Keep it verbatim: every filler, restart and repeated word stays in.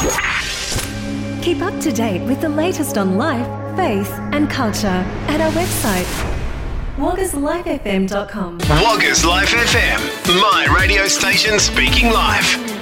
Keep up to date with the latest on life, faith and culture at our website, woggers life f m dot com. Woggers Life F M, my radio station speaking life.